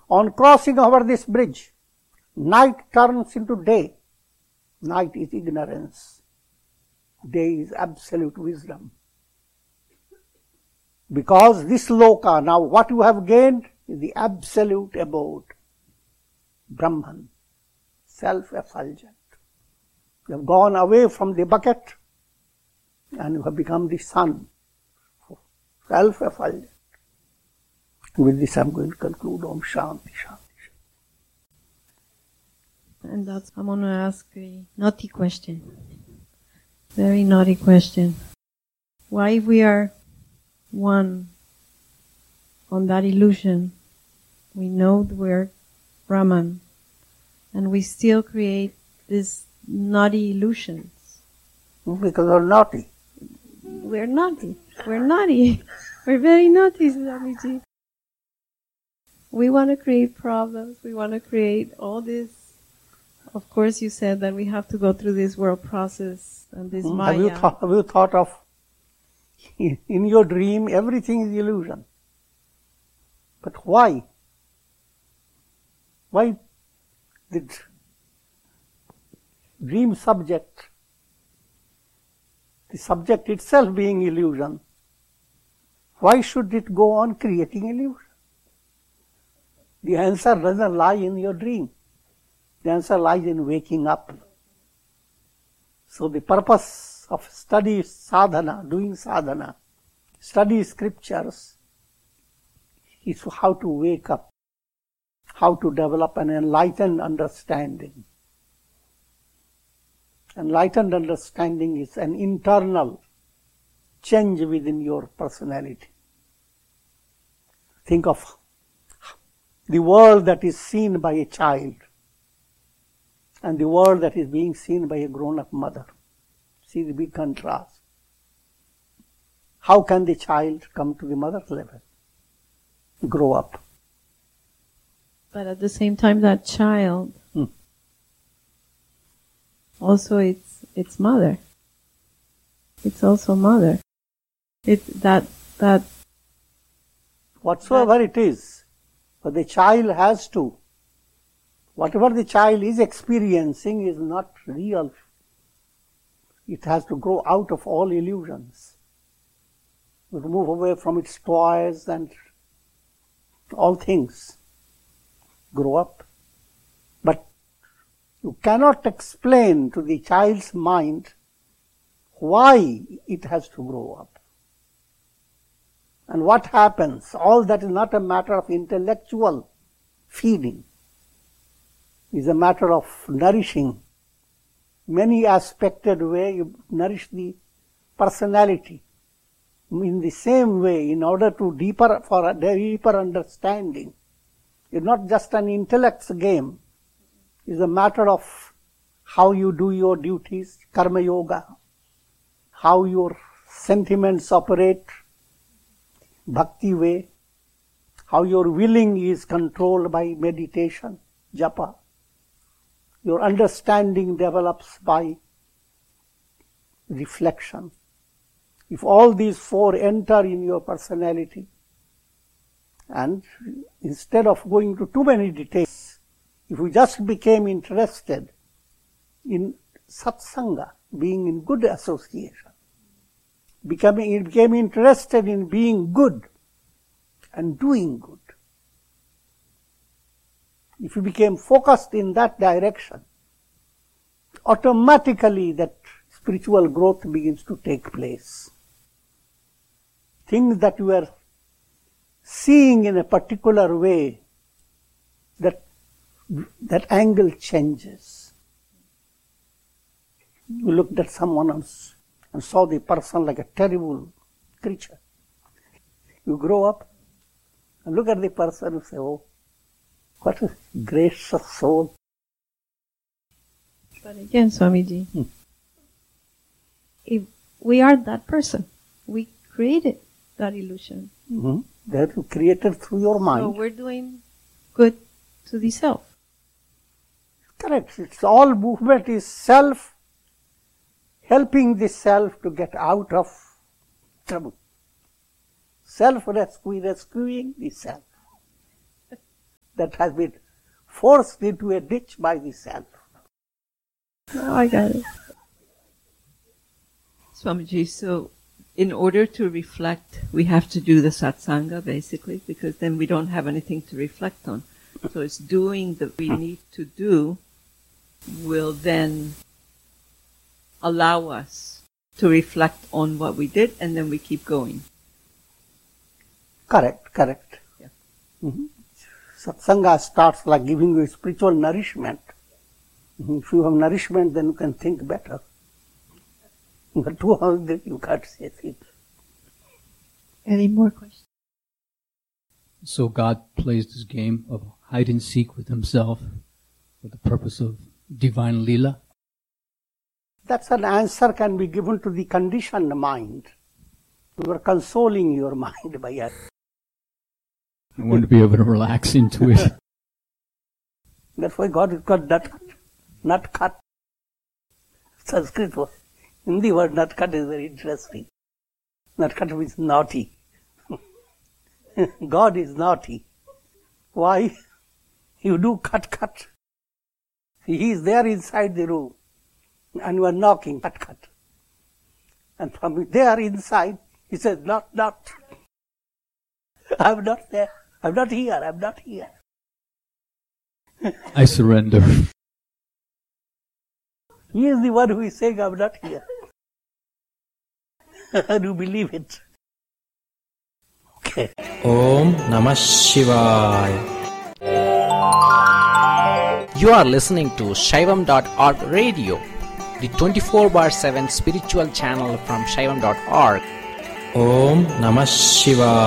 On crossing over this bridge, night turns into day. Night is ignorance. Day is absolute wisdom. Because this loka, now what you have gained is the absolute abode. Brahman, self-effulgent. You have gone away from the bucket and you have become the sun, self-effulgent. With this I'm going to conclude. Om Shanti Shanti. And that's, I'm going to ask a naughty question. Very naughty question. Why if we are one on that illusion, we know we're Brahman, and we still create these naughty illusions? Because we're naughty. We're naughty. We're naughty. We're very naughty, Swamiji. We want to create problems. We want to create all this. Of course, you said that we have to go through this world process and this Maya. Have you thought of, in your dream, everything is illusion. But why? Why the dream subject, the subject itself being illusion, why should it go on creating illusion? The answer doesn't lie in your dream. The answer lies in waking up. So the purpose of study sadhana, doing sadhana, study scriptures, is how to wake up, how to develop an enlightened understanding. Enlightened understanding is an internal change within your personality. Think of the world that is seen by a child and the world that is being seen by a grown-up mother. See the big contrast. How can the child come to the mother's level? Grow up. But at the same time, that child also it's mother. It's also mother. Whatsoever it is, but the child has to. Whatever the child is experiencing is not real. It has to grow out of all illusions. To move away from its toys and all things. Grow up. But you cannot explain to the child's mind why it has to grow up. And what happens? All that is not a matter of intellectual feeding. It is a matter of nourishing. Many aspected way you nourish the personality. In the same way, in order to for a deeper understanding, it's not just an intellect's game. It's a matter of how you do your duties, karma yoga, how your sentiments operate, bhakti way, how your willing is controlled by meditation, japa. Your understanding develops by reflection. If all these four enter in your personality, and instead of going to too many details, if you just became interested in satsanga, being in good association, became interested in being good and doing good. If you became focused in that direction, automatically that spiritual growth begins to take place. Things that you were seeing in a particular way, that angle changes. You looked at someone else and saw the person like a terrible creature. You grow up and look at the person and say, oh, what a gracious soul. But again, Swamiji, if we are that person, we created that illusion. That you created through your mind. So we're doing good to the self. Correct. It's all movement is self, helping the self to get out of trouble. Self-rescuing the self. that has been forced into a ditch by the self. Oh, I got it. Swamiji, so in order to reflect, we have to do the satsanga, basically, because then we don't have anything to reflect on. So it's doing that we need to do will then allow us to reflect on what we did, and then we keep going. Correct. Yeah. Mm-hmm. Satsanga starts like giving you spiritual nourishment. If you have nourishment, then you can think better. But too hungry, you can't say things. Any more questions? So God plays this game of hide and seek with himself for the purpose of divine Leela? That's an answer can be given to the conditioned mind. You are consoling your mind by it. I want to be able to relax into it. That's why God is called Natkat. Sanskrit word. Hindi word Natkat is very interesting. Natkat means naughty. God is naughty. Why? You do cut. He is there inside the room. And you are knocking, cut. And from there inside, he says, not. I'm not there. I'm not here. I surrender. He is the one who is saying, I'm not here. And you believe it. Okay. Om Namah Shivaya. You are listening to Shaivam.org radio, the 24/7 spiritual channel from Shaivam.org. Om Namah Shivaya.